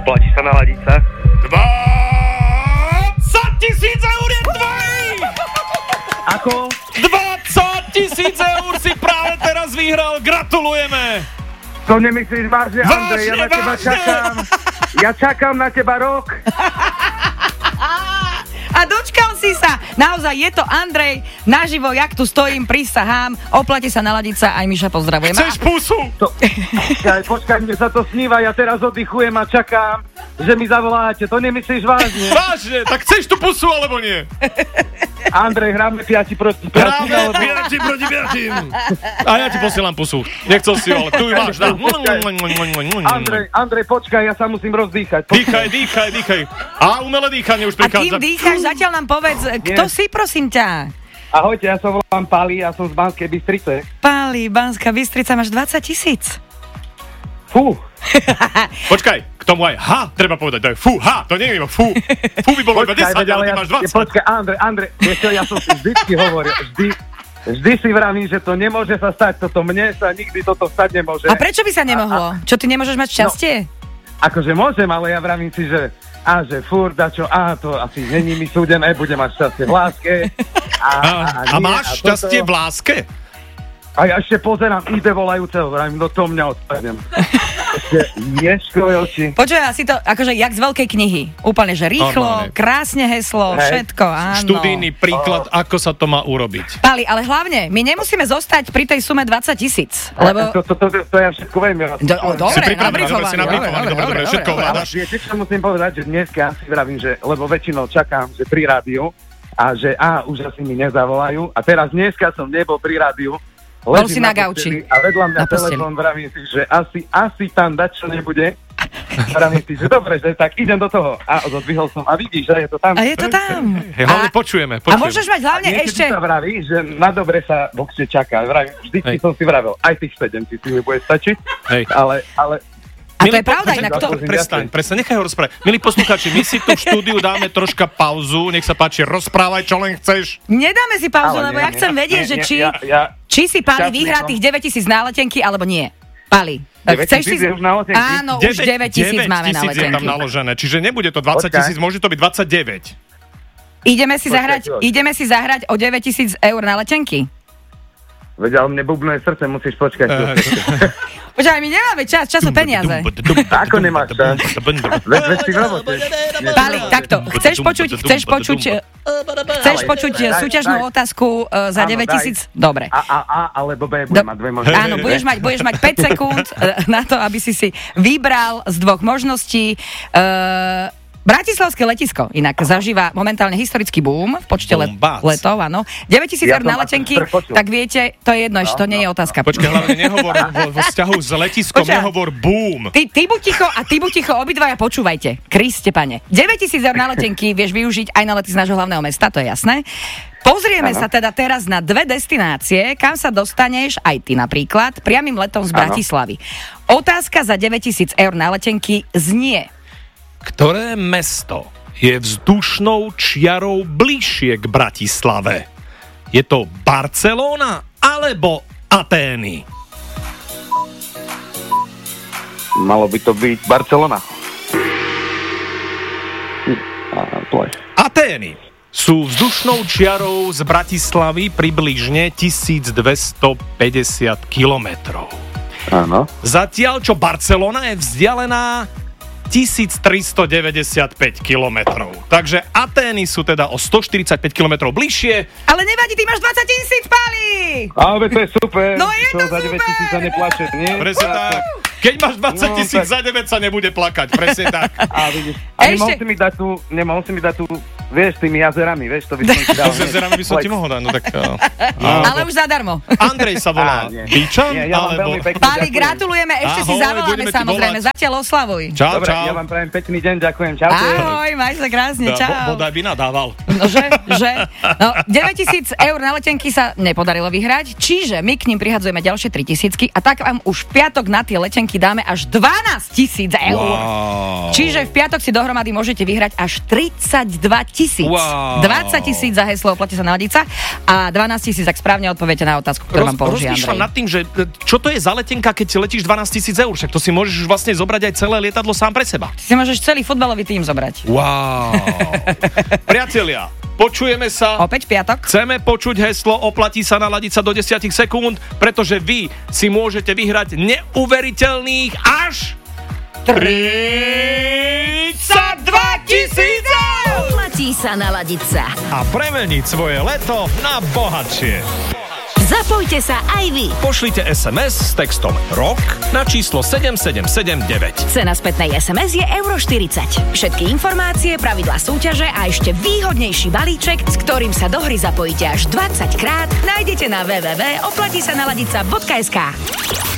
Oplatí sa naladiť sa. 20 000 eur je tvoj! Ako? 20 000 eur si práve teraz vyhral, gratulujeme! To nemyslíš vážne, Andrej, ja na teba Vážne! čakám. Ja čakám na teba rok. A dočkal si sa. Naozaj, je to Andrej naživo, jak tu stojím, prisahám. Oplatí sa naladiť sa, aj Miša pozdravujeme. Chceš pusu? Počkaj, mne sa to sníva, ja teraz oddychujem a čakám, že mi zavoláte. To nemyslíš vážne? Vážne, tak chceš tú pusu alebo nie? Andrej, hráme 5 proti 5. Hráme 5 proti 5. A ja ti posielam pusu. Nechcel si ju, ale tu ju máš. Andrej, počkaj, ja sa musím rozdýchať. Dýchaj. A umelé dýchanie už A kým prichádza. dýcháš, zatiaľ nám povedz, kto si, prosím ťa? Ahojte, ja sa volám Pali, ja som z Banskej Bystrice. Pali, Banská Bystrica, máš 20 000. Fú, Počkaj, k tomu aj treba povedať. To je fú, to nie je iba fú. Fú by bolo iba 10, ale ty máš 20. Počkaj, Andrej, vieš čo, ja som si vždycky hovoril, vždy si vravím, že to nemôže sa stať, mne sa nikdy toto stať nemôže. A prečo by sa nemohlo? Čo, ty nemôžeš mať šťastie? Akože môžem, ale ja vravím si, že že furt, to asi není mi súdené, budem mať šťastie v láske. A máš šťastie v láske? A ja ešte pozerám ide volajúceho, vravím, no to mňa odpadnem. Ešte ješkové oči. Počuj, asi to akože jak z veľkej knihy. Úplne, že rýchlo, Normálne. krásne heslo, všetko, áno. Študijný príklad, ako sa to má urobiť. Pali, ale hlavne, my nemusíme zostať pri tej sume 20 000, lebo... To ja všetko viem. Dobre, nabrifovaný. Dobre, všetko ovládaš. Viete, čo musím povedať, že dneska si vravím, že, lebo väčšinou čakám, že pri rádiu a že už asi mi nezavolajú a teraz dneska som nebol pri rádiu. Bol si na gauči. A vedľa mňa telefón, vravím si, že asi tam dačo nebude. Vravím si, že dobre, že tak idem do toho. A odbihol som a vidíš, že je to tam. A je to tam. Hlavne počujeme. A môžeš mať hlavne ešte... sa vraví, že na dobre sa boxne čaká. Vravím, vždycky som si vravil, aj tých 7 si mi bude stačiť. Hej. Ale... A to je pravda, inak to... Prestaň, nechaj ho rozprávať. Milí poslucháči, my si tu v štúdiu dáme troška pauzu, nech sa páči, rozprávaj, čo len chceš. Nedáme si pauzu, lebo ja chcem vedieť, že či si Pali vyhrá tých 9 000 na letenky, alebo nie. Pali. 9 000 je už na letenky? Áno, už 9 000 máme na 9 000 je tam letenky. naložené, čiže nebude to 20 000, môže to byť 29. Ideme si zahrať o 9 000 eur na letenky. Veď, ale mne bubnuje srdce, musíš počkať. Počkaj, my nemáme času peniaze. Ako nemáš čas? Veď si v robote. Pali, takto, chceš počuť súťažnú otázku za 9 000? Dobre. Alebo B, budem mať dve možnosti. Áno, budeš mať 5 sekúnd na to, aby si vybral z dvoch možností. Bratislavské letisko inak zažíva momentálne historický boom v počte letov, áno. 9 000 eur na letenky, tak viete, to je jedno, ešte to nie je otázka. Počkaj, hlavne nehovor vo vzťahu s letiskom, nehovor boom. Ty buď ticho, obidvaja počúvajte. Kriste, pane. 9 000 eur na letenky vieš využiť aj na lety z nášho hlavného mesta, to je jasné. Pozrieme sa teda teraz na dve destinácie, kam sa dostaneš aj ty napríklad, priamym letom z Bratislavy. Otázka za 9 000 eur na letenky znie: ktoré mesto je vzdušnou čiarou bližšie k Bratislave? Je to Barcelona alebo Atény? Malo by to byť Barcelona. Atény sú vzdušnou čiarou z Bratislavy približne 1250 kilometrov. Áno. Zatiaľ, čo Barcelona je vzdialená 1395 kilometrov. Takže Atény sú teda o 145 kilometrov bližšie. Ale nevadí, ty máš 20 000, Pali! Ale to je super. No je to za 9 000 sa neplače, nie? Presne tak. Keď máš 20 000 za 9 sa nebude plakať, presne tak. A vidíš. A nemohol si mi dať tú, vieš, tými jazerami, vieš, to by som ti dal. S jazerami by som ti mohol dať, no tak... Ale už zadarmo. Andrej sa volá Píčan, alebo... Pali, gratulujeme, ešte si zavoláme samozrejme. Zatiaľ oslavuj. Čau, dobre, čau. ja vám prajem pekný deň, ďakujem, čaute. Ahoj, maj sa krásne, čau. Bodaj by nadával. Nože? No, 9 000 eur na letenky sa nepodarilo vyhrať, čiže my k ním prihadzujeme ďalšie 3 000 a tak vám už v piatok na tie letenky dáme až 12 000 eur. Wow. Čiže v piatok si dohromady môžete vyhrať až 32 000. Wow. 20 000 za heslo oplatí sa naladiť sa a 12 000, ak správne odpoviete na otázku, ktorú vám položí Rozmýšľam Andrej. nad tým, že čo to je za letenka, keď letíš 12 000 eur, však to si môžeš vlastne zobrať aj celé lietadlo sám pre seba. Si môžeš celý futbalový tím zobrať. Wow. Priatelia, počujeme sa. Opäť piatok. Chceme počuť heslo, oplatí sa naladiť sa do 10 sekúnd, pretože vy si môžete vyhrať neuveriteľných až 32 000 Oplatí sa naladiť sa. A premeniť svoje leto na bohatšie. Zapojte sa aj vy. Pošlite SMS s textom ROK na číslo 7779. Cena spätnej SMS je €40. Všetky informácie, pravidlá súťaže a ešte výhodnejší balíček, s ktorým sa do hry zapojíte až 20 krát, nájdete na www.oplatisanaladica.sk.